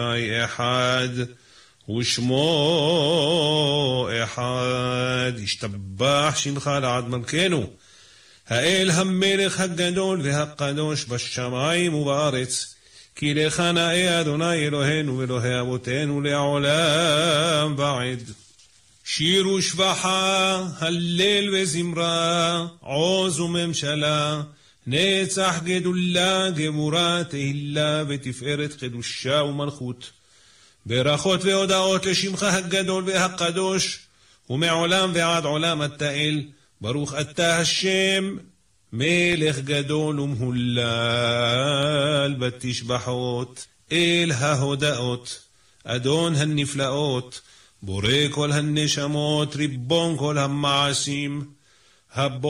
אחד ושמו אחד. ישתבח שמך לעד מלכנו, האל המלך הגדול והקדוש בשמיים ובארץ, כי לך נאה אדוני אלוהינו ואלוהי אבותינו לעולם ועד. שיר ושבחה, הלל וזמרה, עוז וממשלה, נצח גדולה, גבורה, תהילה ותפארת, קדושה ומלכות. ברכות והודאות לשמך הגדול והקדוש, ומעולם ועד עולם אתה אל. ברוך אתה השם, מלך גדול ומהולל בתשבחות, אל ההודאות, אדון הנפלאות, בורא כל הנשמות, ריבון כל המעשים,